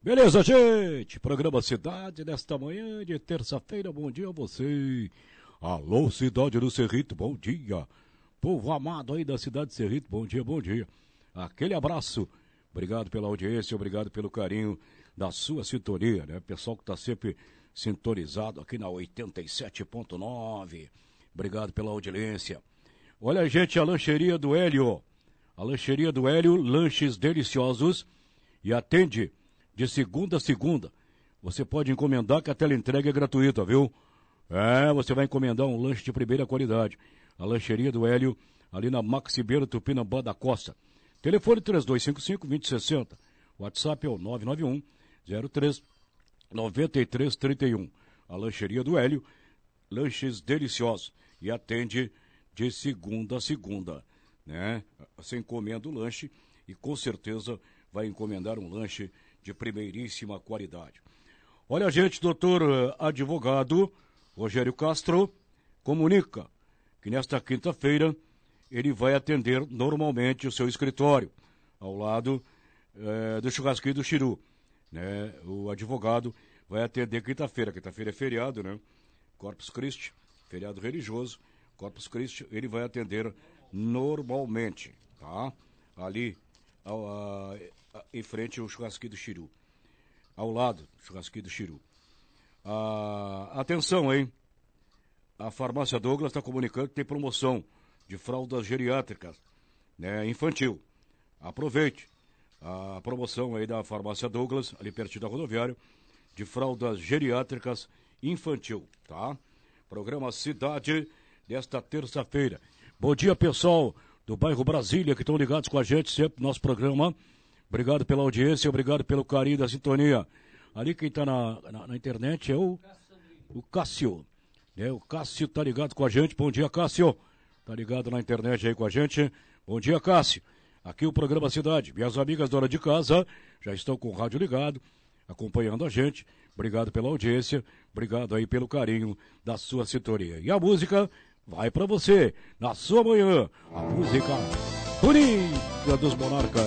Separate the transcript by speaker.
Speaker 1: Beleza, gente? Programa Cidade nesta manhã de terça-feira. Bom dia a você. Alô, cidade do Cerrito, bom dia. Povo amado aí da cidade do Cerrito, bom dia, bom dia. Aquele abraço. Obrigado pela audiência, obrigado pelo carinho da sua sintonia, né? Pessoal que está sempre sintonizado aqui na 87.9. Obrigado pela audiência. Olha, gente, a lancheria do Hélio. A lancheria do Hélio, lanches deliciosos e atende de segunda a segunda. Você pode encomendar que a teleentrega é gratuita, viu? Você vai encomendar um lanche de primeira qualidade. A lancheria do Hélio, ali na Max Ribeiro, Tupinambá da Costa. Telefone 3255-2060. WhatsApp é o 991-03-9331. A lancheria do Hélio, lanches deliciosos. E atende de segunda a segunda, né? Você encomenda o lanche e com certeza vai encomendar um lanche de primeiríssima qualidade. Olha, gente, doutor advogado Rogério Castro comunica que nesta quinta-feira ele vai atender normalmente o seu escritório, ao lado do churrasquinho do Chiru, né? O advogado vai atender quinta-feira. Quinta-feira é feriado, né? Corpus Christi, feriado religioso. Corpus Christi, ele vai atender normalmente, tá? Ali, em frente ao churrasquinho do Chiru. Ao lado do churrasquinho do Chiru. Atenção, hein? A farmácia Douglas está comunicando que tem promoção de fraldas geriátricas, né? Infantil. Aproveite a promoção aí da farmácia Douglas, ali pertinho da rodoviária, de fraldas geriátricas infantil, tá? Programa Cidade desta terça-feira. Bom dia, pessoal do bairro Brasília, que estão ligados com a gente sempre no nosso programa. Obrigado pela audiência, obrigado pelo carinho da sintonia. Ali quem está na internet é o Cássio. O Cássio está ligado com a gente. Bom dia, Cássio. Está ligado na internet aí com a gente. Bom dia, Cássio. Aqui o programa Cidade. Minhas amigas dona de casa já estão com o rádio ligado, acompanhando a gente. Obrigado pela audiência, obrigado aí pelo carinho da sua sintonia. E a música vai para você, na sua manhã. A música bonita dos Monarcas.